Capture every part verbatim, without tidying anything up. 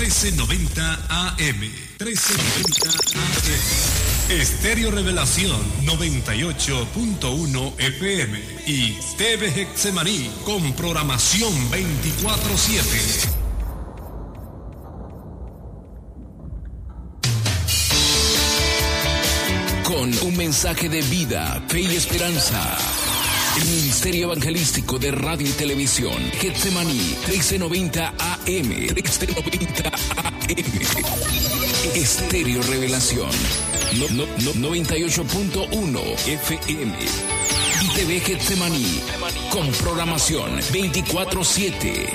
trece noventa A M. trece noventa A M. Estéreo Revelación noventa y ocho punto uno F M. Y T V Getsemaní con programación veinticuatro siete. Con un mensaje de vida, fe y esperanza. El Ministerio Evangelístico de Radio y Televisión, Getsemaní, trece noventa A M, trece noventa A M. Estéreo Revelación, no, no, no, noventa y ocho punto uno F M. Y T V Getsemaní, con programación veinticuatro siete.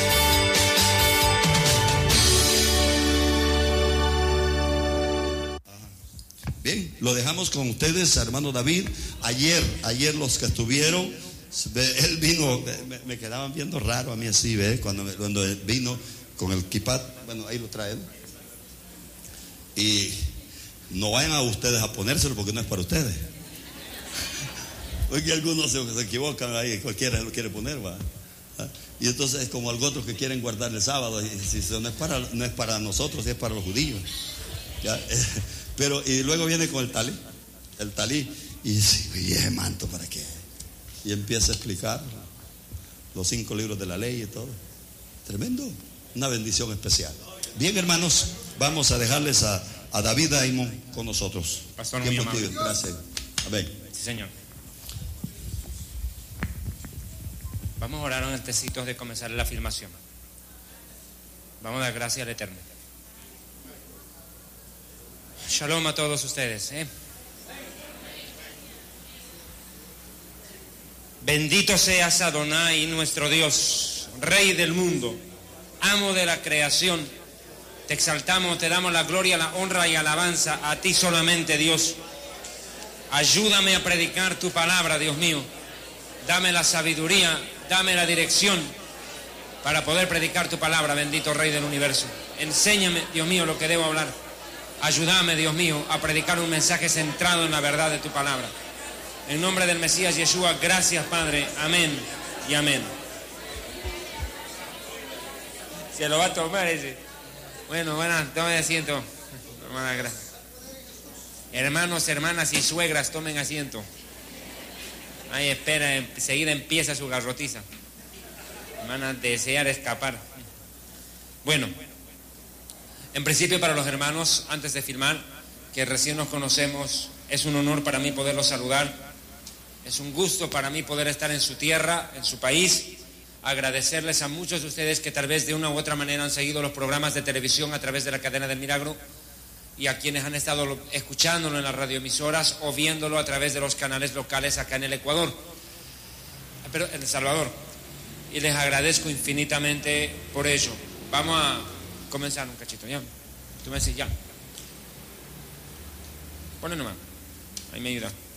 Bien, lo dejamos con ustedes, hermano David. Ayer, ayer los que estuvieron, él vino, me, me quedaban viendo raro a mí así, ¿ve? Cuando, cuando él vino con el kipat, bueno, ahí lo traen. Y no vayan a ustedes a ponérselo porque no es para ustedes. Porque algunos se, se equivocan ahí, cualquiera lo quiere poner, va. Y entonces es como algo otros que quieren guardar el sábado, y si no es para, no es para nosotros, es para los judíos. ¿Ya? Pero y luego viene con el talí, el talí, y dice, ¿y ese manto para qué? Y empieza a explicar los cinco libros de la ley y todo. Tremendo, una bendición especial. Bien, hermanos, vamos a dejarles a, a David Aimon con nosotros. Pastor, muy amable. Gracias. Amén. Sí, Señor. Vamos a orar antes de comenzar la afirmación. Vamos a dar gracias al Eterno. Shalom a todos ustedes, ¿eh? Bendito seas Adonai, nuestro Dios, Rey del mundo, amo de la creación. Te exaltamos, te damos la gloria, la honra y alabanza a ti solamente, Dios. Ayúdame a predicar tu palabra, Dios mío. Dame la sabiduría, dame la dirección para poder predicar tu palabra, bendito Rey del universo. Enséñame, Dios mío, lo que debo hablar. Ayúdame, Dios mío, a predicar un mensaje centrado en la verdad de tu palabra. En nombre del Mesías Yeshua, gracias, Padre. Amén y amén. Se lo va a tomar ese. Bueno, bueno, tome asiento. Hermana, gracias. Hermanos, hermanas y suegras, tomen asiento. Ahí espera, enseguida empieza su garrotiza. Van a desear escapar. Bueno. En principio, para los hermanos, antes de firmar, que recién nos conocemos, es un honor para mí poderlos saludar. Es un gusto para mí poder estar en su tierra, en su país. Agradecerles a muchos de ustedes que tal vez de una u otra manera han seguido los programas de televisión a través de la cadena del Milagro, y a quienes han estado escuchándolo en las radioemisoras o viéndolo a través de los canales locales acá en el Ecuador, pero en El Salvador. Y les agradezco infinitamente por ello. Vamos a comenzar un cachito, ya. Tú me decís ya. Ponle nomás. Ahí me ayuda.